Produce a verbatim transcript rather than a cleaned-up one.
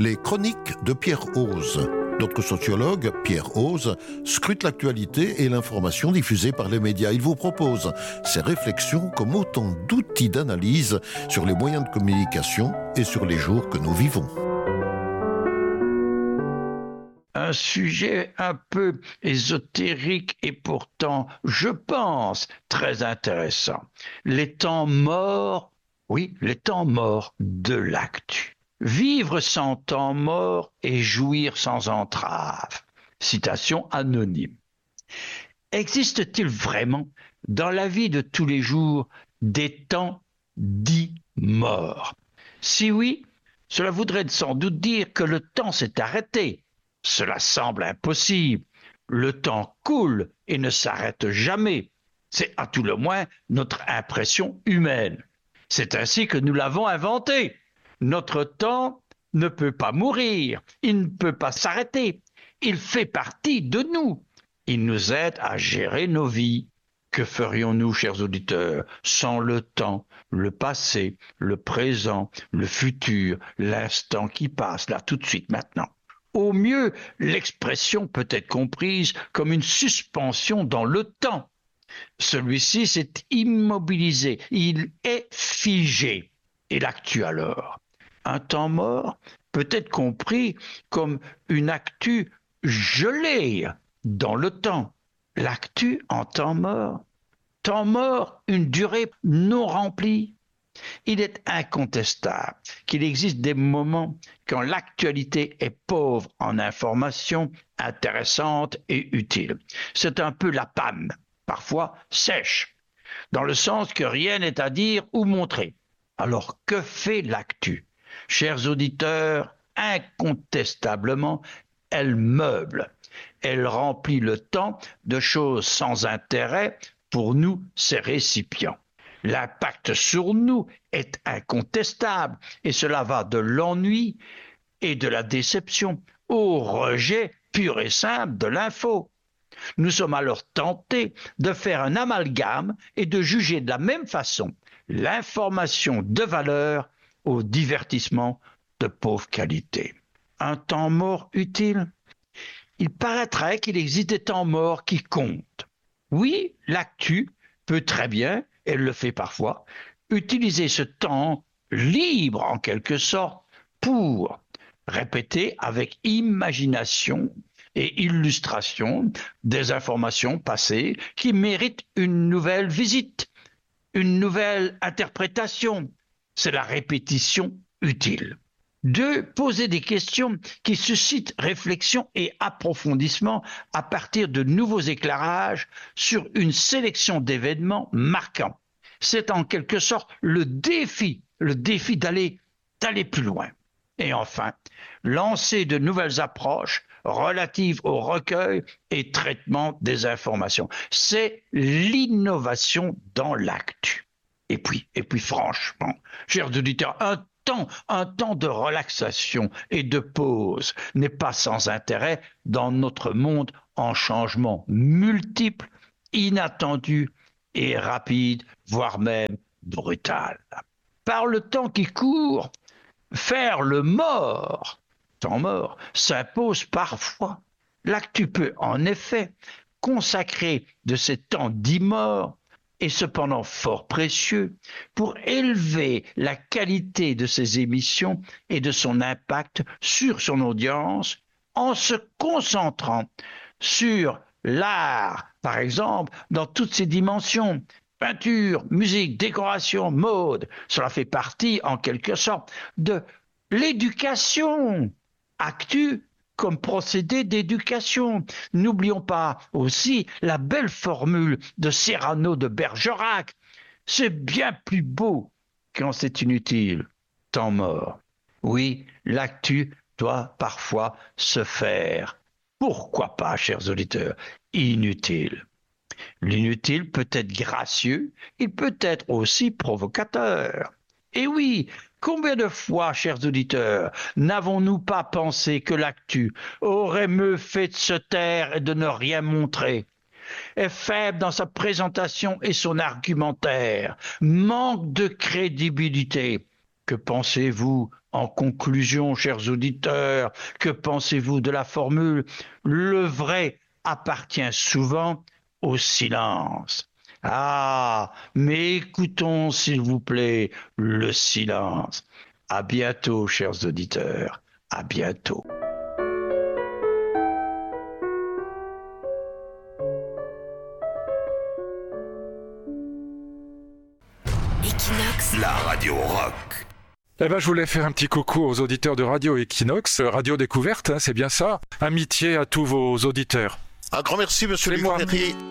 Les chroniques de Pierre Hoze. Notre sociologue, Pierre Hoze, scrute l'actualité et l'information diffusée par les médias. Il vous propose ses réflexions comme autant d'outils d'analyse sur les moyens de communication et sur les jours que nous vivons. Un sujet un peu ésotérique et pourtant, je pense, très intéressant. Les temps morts, oui, les temps morts de l'actu. Vivre sans temps mort et jouir sans entrave. Citation anonyme. Existe-t-il vraiment dans la vie de tous les jours des temps dits morts? Si oui, cela voudrait sans doute dire que le temps s'est arrêté. Cela semble impossible. Le temps coule et ne s'arrête jamais. C'est à tout le moins notre impression humaine. C'est ainsi que nous l'avons inventé. Notre temps ne peut pas mourir, il ne peut pas s'arrêter. Il fait partie de nous. Il nous aide à gérer nos vies. Que ferions-nous, chers auditeurs, sans le temps, le passé, le présent, le futur, l'instant qui passe, là, tout de suite, maintenant? Au mieux, l'expression peut être comprise comme une suspension dans le temps. Celui-ci s'est immobilisé, il est figé. Et l'actu alors? Un temps mort peut être compris comme une actu gelée dans le temps. L'actu en temps mort? Temps mort, une durée non remplie? Il est incontestable qu'il existe des moments quand l'actualité est pauvre en informations intéressantes et utiles. C'est un peu la panne, parfois sèche, dans le sens que rien n'est à dire ou montrer. Alors que fait l'actu? Chers auditeurs, incontestablement, elle meuble. Elle remplit le temps de choses sans intérêt pour nous, ses récipients. L'impact sur nous est incontestable et cela va de l'ennui et de la déception au rejet pur et simple de l'info. Nous sommes alors tentés de faire un amalgame et de juger de la même façon l'information de valeur au divertissement de pauvre qualité. Un temps mort utile? Il paraîtrait qu'il existe des temps morts qui comptent. Oui, l'actu peut très bien, elle le fait parfois, utiliser ce temps libre en quelque sorte pour répéter avec imagination et illustration des informations passées qui méritent une nouvelle visite, une nouvelle interprétation. C'est la répétition utile. Deux, poser des questions qui suscitent réflexion et approfondissement à partir de nouveaux éclairages sur une sélection d'événements marquants. C'est en quelque sorte le défi, le défi d'aller, d'aller plus loin. Et enfin, lancer de nouvelles approches relatives au recueil et traitement des informations. C'est l'innovation dans l'actu. Et puis, et puis franchement, chers auditeurs, un temps, un temps de relaxation et de pause n'est pas sans intérêt dans notre monde en changement multiple, inattendu et rapide, voire même brutal. Par le temps qui court, faire le mort, temps mort, s'impose parfois. L'actu peut en effet consacrer de ces temps dits morts et cependant fort précieux, pour élever la qualité de ses émissions et de son impact sur son audience en se concentrant sur l'art, par exemple, dans toutes ses dimensions, peinture, musique, décoration, mode. Cela fait partie, en quelque sorte, de l'éducation. Actu comme procédé d'éducation. N'oublions pas aussi la belle formule de Cyrano de Bergerac. C'est bien plus beau quand c'est inutile. Temps mort. Oui, l'actu doit parfois se faire. Pourquoi pas, chers auditeurs, inutile. L'inutile peut être gracieux, il peut être aussi provocateur. Et oui, combien de fois, chers auditeurs, n'avons-nous pas pensé que l'actu aurait mieux fait de se taire et de ne rien montrer? Est faible dans sa présentation et son argumentaire, manque de crédibilité. Que pensez-vous En conclusion, chers auditeurs, que pensez-vous de la formule « Le vrai appartient souvent au silence ». Ah, mais écoutons, s'il vous plaît, le silence. À bientôt, chers auditeurs. À bientôt. Equinox, la radio rock. Eh ben, je voulais faire un petit coucou aux auditeurs de Radio Equinox, Radio Découverte, hein, c'est bien ça. Amitié à tous vos auditeurs. Un grand merci, monsieur C'est moi. Duverrier.